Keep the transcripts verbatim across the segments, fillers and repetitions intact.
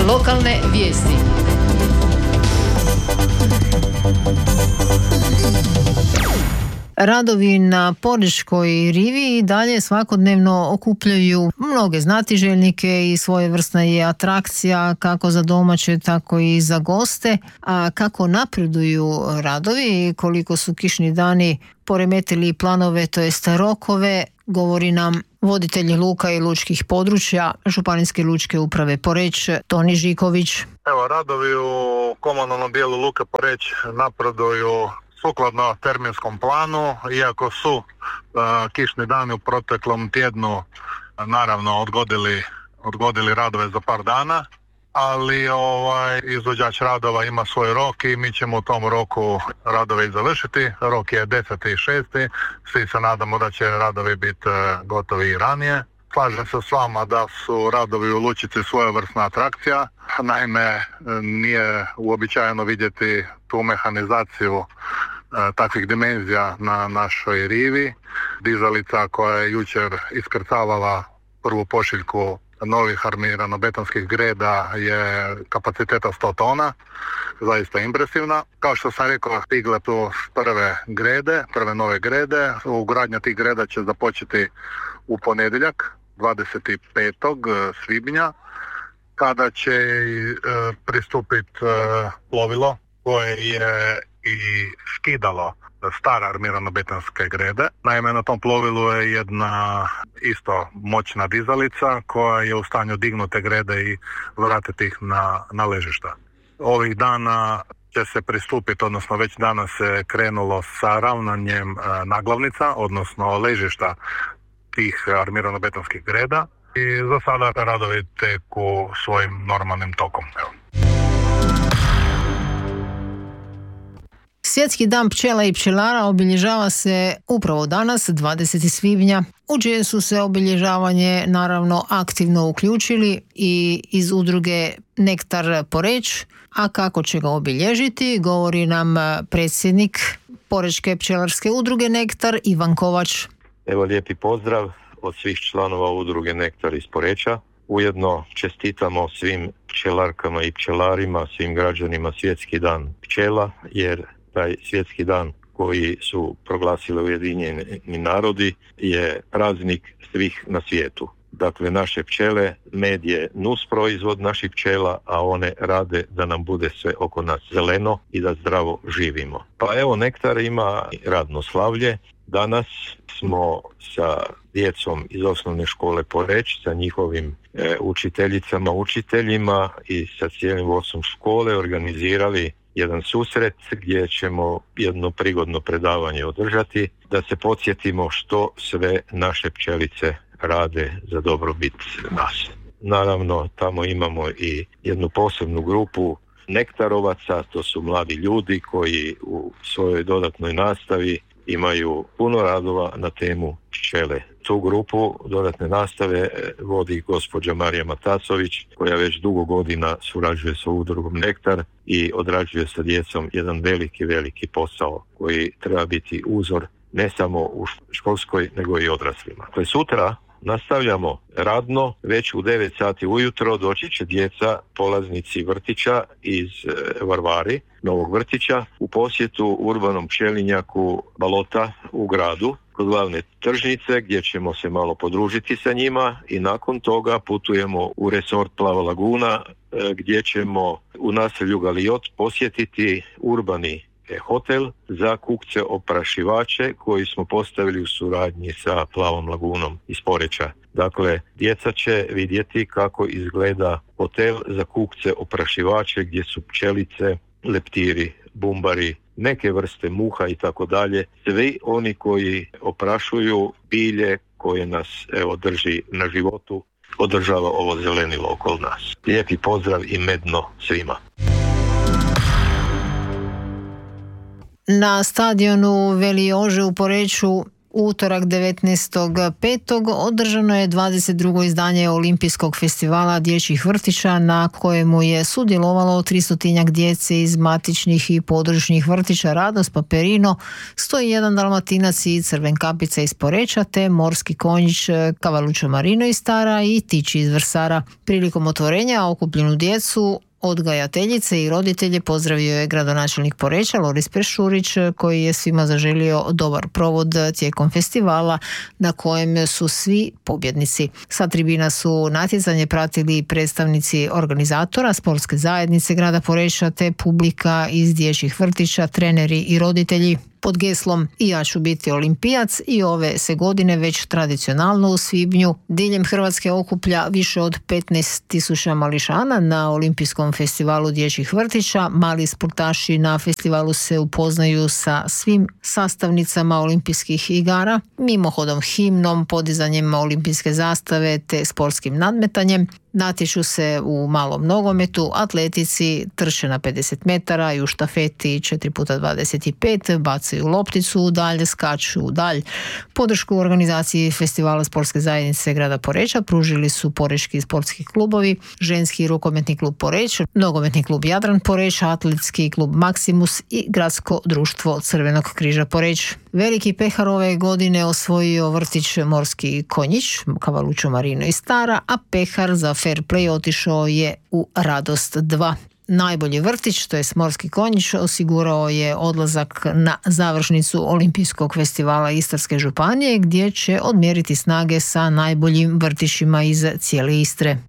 Lokalne vijesti. Radovi na Porečkoj rivi i dalje svakodnevno okupljaju mnoge znatiželjnike i svojevrsna je atrakcija kako za domaće, tako i za goste. A kako napreduju radovi, koliko su kišni dani poremetili planove, to jest rokove, govori nam voditelj luka i lučkih područja Županijske lučke uprave Poreč, Toni Žiković. Evo, radovi u komunalnom dijelu luke Poreč napreduju sukladno terminskom planu, iako su uh, kišni dani u proteklom tjednu naravno odgodili, odgodili radove za par dana, ali ovaj, izvođač radova ima svoj rok i mi ćemo u tom roku radove i završiti. Rok je deseti šesti Svi se nadamo da će radovi biti uh, gotovi i ranije. Slažem se s vama da su radovi u lučici svojevrsna atrakcija. Naime, nije uobičajeno vidjeti tu mehanizaciju e, takvih dimenzija na našoj rivi. Dizalica koja je jučer iskrcavala prvu pošiljku novih armirano-betonskih greda je kapaciteta sto tona, zaista impresivna. Kao što sam rekao, stigle tu prve grede, prve nove grede. Ugradnja tih greda će započeti u ponedjeljak, dvadeset petog svibnja, kada će e, pristupiti e, plovilo koje je i skidalo stare armirano-betonske grede. Naime, na tom plovilu je jedna isto moćna dizalica koja je u stanju dignuti grede i vratiti ih na, na ležišta. Ovih dana će se pristupiti, odnosno već danas se krenulo sa ravnanjem e, naglavnica, odnosno ležišta tih armirano-betonskih greda i za sada radovi teku svojim normalnim tokom. Evo. Svjetski dan pčela i pčelara obilježava se upravo danas, dvadesetog svibnja, u čije su se obilježavanje naravno aktivno uključili i iz udruge Nektar Poreč, a kako će ga obilježiti govori nam predsjednik Porečke pčelarske udruge Nektar Ivan Kovač. Evo, lijepi pozdrav od svih članova udruge Nektar iz Poreča. Ujedno čestitamo svim pčelarkama i pčelarima, svim građanima Svjetski dan pčela, jer taj Svjetski dan koji su proglasili Ujedinjeni narodi je praznik svih na svijetu. Dakle, naše pčele, med je nus proizvod naših pčela, a one rade da nam bude sve oko nas zeleno i da zdravo živimo. Pa evo, Nektar ima radno slavlje. Danas smo sa djecom iz osnovne škole Poreč, sa njihovim e, učiteljicama, učiteljima i sa cijelim vodstvom škole organizirali jedan susret gdje ćemo jedno prigodno predavanje održati, da se podsjetimo što sve naše pčelice rade za dobrobit nas. Naravno, tamo imamo i jednu posebnu grupu nektarovaca, to su mladi ljudi koji u svojoj dodatnoj nastavi imaju puno radova na temu pčele. Tu grupu dodatne nastave vodi gospođa Marija Matacović, koja već dugo godina surađuje sa udrugom Nektar i odrađuje sa djecom jedan veliki, veliki posao koji treba biti uzor ne samo u školskoj, nego i odraslima. Dakle, sutra nastavljamo radno, već u devet sati ujutro doći će djeca, polaznici vrtića iz Varvari, novog vrtića, u posjetu urbanom pčelinjaku Balota u gradu, kod glavne tržnice, gdje ćemo se malo podružiti sa njima i nakon toga putujemo u resort Plava laguna, gdje ćemo u naselju Galijot posjetiti urbani hotel za kukce oprašivače koji smo postavili u suradnji sa Plavom lagunom iz Poreča. Dakle, djeca će vidjeti kako izgleda hotel za kukce oprašivače gdje su pčelice, leptiri, bumbari, neke vrste muha i tako dalje. Svi oni koji oprašuju bilje koje nas evo drži na životu, održava ovo zelenilo okolo nas. Lijepi pozdrav i medno svima. Na stadionu Veli Jože u Poreču U utorak devetnaestog petog održano je dvadeset drugo izdanje Olimpijskog festivala dječjih vrtića na kojemu je sudjelovalo tristotinjak djece iz matičnih i područnih vrtića Radost, Paperino, sto jedan Dalmatinac i Crven kapica iz Poreča te Morski konjić Kavalučo Marino iz Stara i Tići iz Vrsara. Prilikom otvorenja okupljenu djecu, odgajateljice i roditelje pozdravio je gradonačelnik Poreča Loris Peršurić, koji je svima zaželio dobar provod tijekom festivala na kojem su svi pobjednici. Sa tribina su natjecanje pratili predstavnici organizatora, sportske zajednice grada Poreča te publika iz dječjih vrtića, treneri i roditelji. Pod geslom "I ja ću biti olimpijac" i ove se godine već tradicionalno u svibnju diljem Hrvatske okuplja više od petnaest tisuća mališana na Olimpijskom festivalu dječjih vrtića. Mali sportaši na festivalu se upoznaju sa svim sastavnicama olimpijskih igara, mimohodom himnom, podizanjem olimpijske zastave te sportskim nadmetanjem. Natječu se u malom nogometu, atletici, trče na pedeset metara i u štafeti četiri puta dvadeset pet, bacaju lopticu u dalj, skaču u dalj. Podršku u organizaciji festivala sportske zajednice grada Poreča pružili su porečki sportski klubovi, ženski rukometni klub Poreč, nogometni klub Jadran Poreč, atletski klub Maksimus i gradsko društvo Crvenog križa Poreč. Veliki pehar ove godine osvojio vrtić Morski konjić Kavalučo Marino iz Stara, a pehar za fair play otišao je u Radost dva. Najbolji vrtić, to je Morski konjić, osigurao je odlazak na završnicu Olimpijskog festivala Istarske županije, gdje će odmjeriti snage sa najboljim vrtićima iz cijele Istre.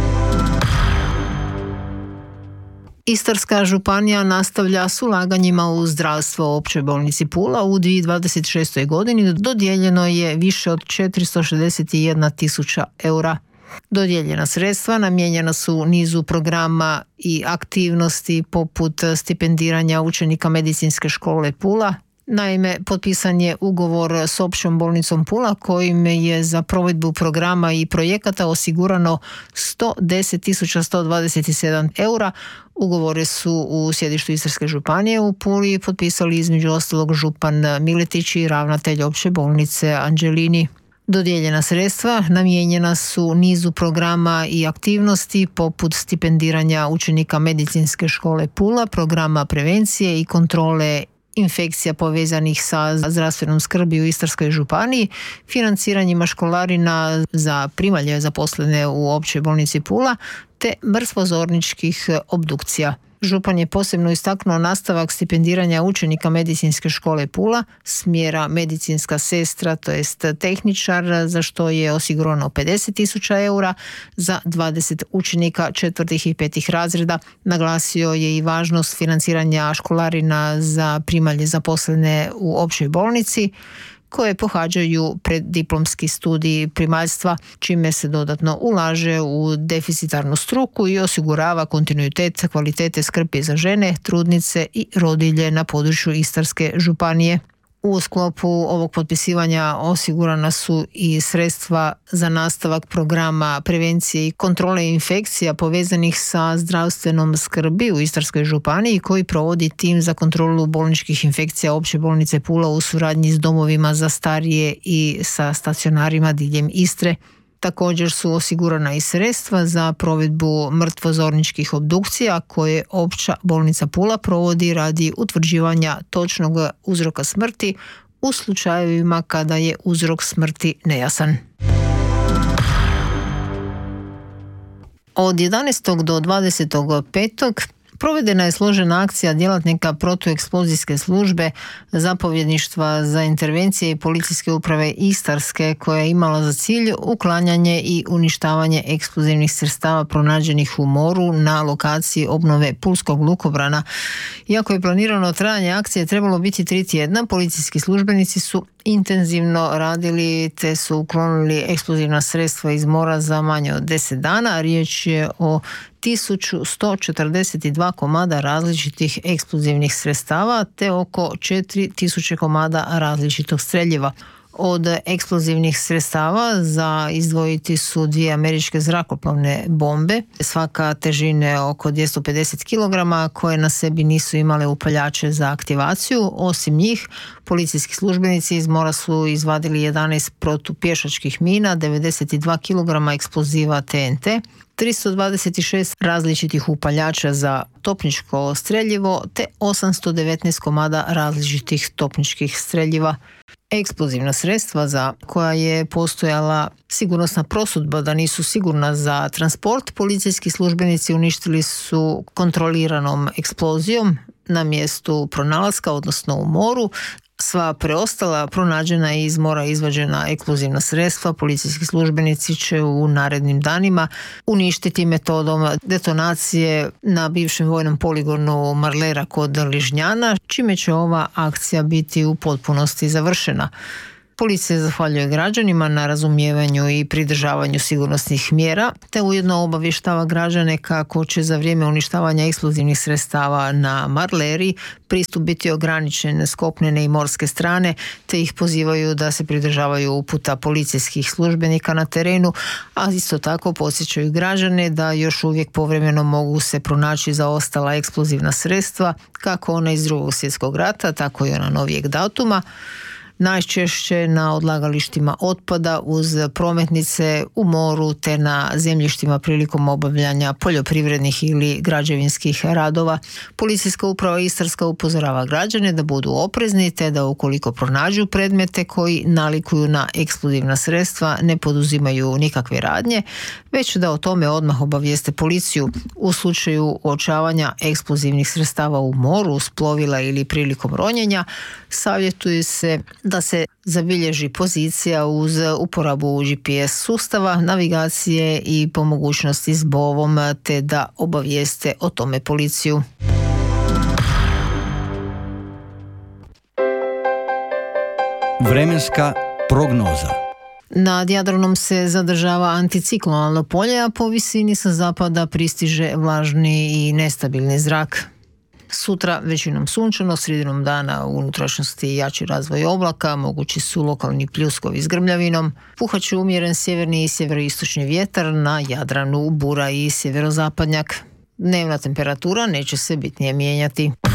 Istarska županija nastavlja s ulaganjima u zdravstvo. Općoj bolnici Pula u dvije tisuće dvadeset šestoj. godini dodijeljeno je više od četiristo šezdeset jedna tisuća eura. Dodijeljena sredstva namijenjena su nizu programa i aktivnosti poput stipendiranja učenika medicinske škole Pula. Naime, potpisan je ugovor s Općom bolnicom Pula kojim je za provedbu programa i projekata osigurano sto deset tisuća sto dvadeset sedam eura. Ugovore su u sjedištu Istarske županije u Puli potpisali između ostalog župan Miletić i ravnatelj Opće bolnice Anđelini. Dodijeljena sredstva namijenjena su nizu programa i aktivnosti poput stipendiranja učenika medicinske škole Pula, programa prevencije i kontrole infekcija povezanih sa zdravstvenom skrbi u Istarskoj županiji, financiranjima školarina za primalje zaposlene u Općoj bolnici Pula te mrtvozorničkih obdukcija. Župan je posebno istaknuo nastavak stipendiranja učenika medicinske škole Pula, smjera medicinska sestra, to jest tehničar, za što je osigurano pedeset tisuća eura za dvadeset učenika četvrtih i petih razreda. Naglasio je i važnost financiranja školarina za primalje zaposlene u Općoj bolnici, koje pohađaju preddiplomski studij primaljstva, čime se dodatno ulaže u deficitarnu struku i osigurava kontinuitet kvalitete skrbi za žene, trudnice i rodilje na području Istarske županije. U sklopu ovog potpisivanja osigurana su i sredstva za nastavak programa prevencije i kontrole infekcija povezanih sa zdravstvenom skrbi u Istarskoj županiji koji provodi tim za kontrolu bolničkih infekcija Opće bolnice Pula u suradnji s domovima za starije i sa stacionarima diljem Istre. Također su osigurana i sredstva za provedbu mrtvozorničkih obdukcija koje Opća bolnica Pula provodi radi utvrđivanja točnog uzroka smrti u slučajevima kada je uzrok smrti nejasan. Od jedanaestog do dvadesetog petog provedena je složena akcija djelatnika protueksplozijske službe zapovjedništva za intervencije i policijske uprave Istarske koja je imala za cilj uklanjanje i uništavanje eksplozivnih sredstava pronađenih u moru na lokaciji obnove pulskog lukobrana. Iako je planirano trajanje akcije trebalo biti tri tjedna, policijski službenici su intenzivno radili te su uklonili eksplozivna sredstva iz mora za manje od deset dana. Riječ je o tisuću sto četrdeset dva komada različitih eksplozivnih sredstava te oko četiri tisuće komada različitog streljiva. Od eksplozivnih sredstava za izdvojiti su dvije američke zrakoplovne bombe, svaka težine oko dvjesto pedeset kilograma, koje na sebi nisu imale upaljače za aktivaciju. Osim njih, policijski službenici iz mora su izvadili jedanaest protupješačkih mina, devedeset dva kilograma eksploziva T N T, tristo dvadeset šest različitih upaljača za topničko streljivo te osamsto devetnaest komada različitih topničkih streljiva. Eksplozivna sredstva za koja je postojala sigurnosna prosudba da nisu sigurna za transport, policijski službenici uništili su kontroliranom eksplozijom na mjestu pronalaska, odnosno u moru. Sva preostala pronađena iz mora izvađena eksplozivna sredstva policijski službenici će u narednim danima uništiti metodom detonacije na bivšem vojnom poligonu Marlera kod Ližnjana, čime će ova akcija biti u potpunosti završena. Policija zahvaljuje građanima na razumijevanju i pridržavanju sigurnosnih mjera, te ujedno obavještava građane kako će za vrijeme uništavanja eksplozivnih sredstava na Marleri pristup biti ograničen s kopnene i morske strane, te ih pozivaju da se pridržavaju uputa policijskih službenika na terenu, a isto tako podsjećaju građane da još uvijek povremeno mogu se pronaći zaostala eksplozivna sredstva, kako ona iz Drugog svjetskog rata, tako i ona novijeg datuma, najčešće na odlagalištima otpada uz prometnice u moru te na zemljištima prilikom obavljanja poljoprivrednih ili građevinskih radova. Policijska uprava Istarska upozorava građane da budu oprezni te da ukoliko pronađu predmete koji nalikuju na eksplozivna sredstva ne poduzimaju nikakve radnje, već da o tome odmah obavijeste policiju. U slučaju uočavanja eksplozivnih sredstava u moru, s plovila ili prilikom ronjenja, savjetuje se da se zabilježi pozicija uz uporabu G P S sustava, navigacije i po mogućnosti s bovom, te da obavijeste o tome policiju. Vremenska prognoza. Nad Jadranom se zadržava anticiklonalno polje, a po visini sa zapada pristiže vlažni i nestabilni zrak. Sutra većinom sunčano, sredinom dana u unutrašnjosti jači razvoj oblaka, mogući su lokalni pljuskovi s grmljavinom, puhat će umjeren sjeverni i sjeveroistočni vjetar, na Jadranu bura i sjeverozapadnjak. Dnevna temperatura neće se bitnije mijenjati.